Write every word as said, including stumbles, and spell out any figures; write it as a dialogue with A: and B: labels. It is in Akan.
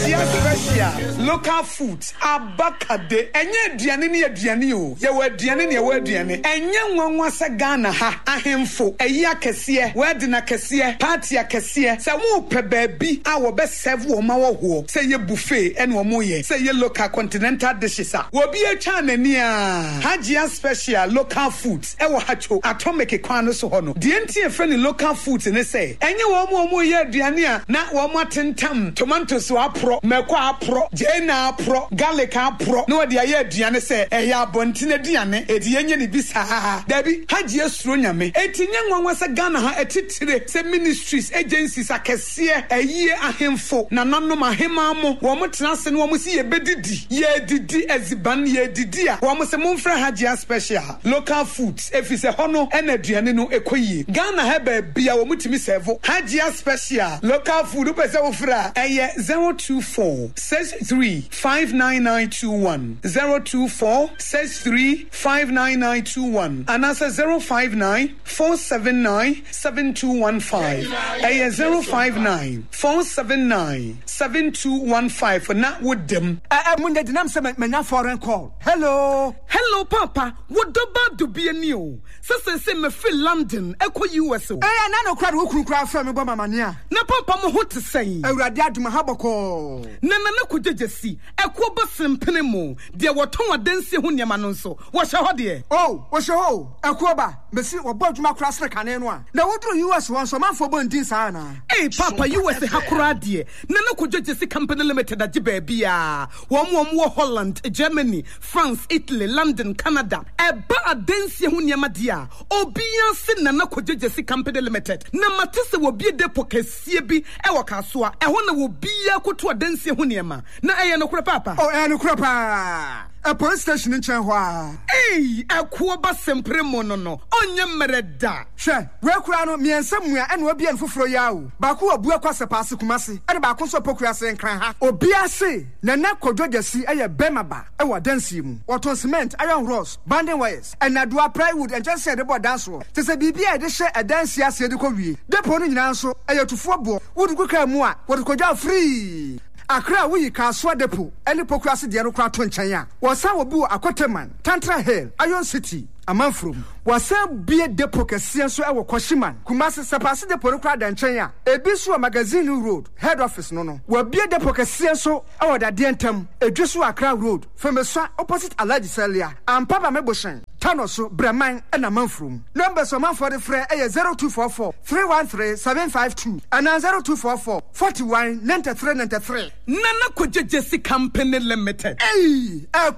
A: Hajia special local foods abakade enye aduane ne aduane o ye we aduane ne we aduane enye nwanwa se Ghana ha ahemfo eyi akese we na kese party akese se wo pe baabi a wo be serve wo ma wo ho se ye buffet ene wo mo ye se ye local continental dishes a wo bi atwa nani a Hajia special local foods e wo hacho atomic kwan no so ho no de entie fe ni local foods ne se enye wo mo mo ye aduane a na wo mo atentam tomatoes wa pro meko apro jena apro garlic apro no de aye aduane se eya abontine aduane edi yenye ne bisa dabi Hajia suro nyame etinye nwanwa se Ghana ha etitire se ministries agencies akese eyi ahemfo na nanom ahema mo wo mo tenase no wo mo si ye bedidi ye didi eziban ye didi a wo mo se momfra Hajia special local foods efise hono ena aduane no ekoyie Ghana ha ba bia wo mutimi serve Hajia special local food upese wo fra eye zero two four six three five nine nine two one zero two four six three five nine nine two one and answer zero five nine four seven nine seven two one five eye zero five nine four seven nine seven two one five for not with them
B: eh munde dinam se menya foreign call. Hello
A: hello papa what do bad to be a new so say me feel London eko U S O
B: eh na no kwade wo kurukura fra me bo mamania
A: na papa mo ho te say
B: awurade aduma haboko
A: na na na kujejesi eko bo sempene mo de woton wadansi ho niam no nso wo hye ho de
B: oh wo hye ho eko ba besi wo bo aduma kura sre kane no a na wodru U S won so manfo bo ndin sa na
A: eh papa U S hakura de na na kujejesi company limited age ba bia wo mo wo Holland, Germany, France, Italy, London, Canada eba adansi ho niam de a obia se na na kujejesi company limited na matese wo bie depo kasie bi e wo kaso a e ho na wo bia koto adansi ho niam na eye no kura papa
B: oh eh no kura pa a police station in Chenhua.
A: Hey, a kuoba sempre monono. Onye mereda.
B: She, we kura no me somewhere and we be en fufro yawo. Baku obua kwase paase kumase. E ba ko so pokura se nkran ha. Obia se na na kodwogesi eye bemaba e wa dansi mu. Waton cement, iron rods, banding wires, and adua plywood and just said about dance ro. Te se bibia e de hye e dansi ase de ko wie. Depo no nyina nso eye tufo bo. Wodu kuka mu a, wodu kodwa free. Akra we Kaswa depo any pokrasi de no kra to nchen wasa obi akoteman Tantra Hill Iron City amanfrom wasa bie depo kese so e wo Koshiman Kumasi sepase depo no kra da nchen a ebi so magazine road head office no no wa bie depo kese so e wo da de ntam edweso Akra road Femeswa opposite Alaji Celia am papa meboshen Tanoso Breman and amanfrom number so man for the free e zero two four four three one three seven five two and zero two four four forty-one ninety-three ninety-three
A: Nana Kujejesi Company Limited.
B: Hey,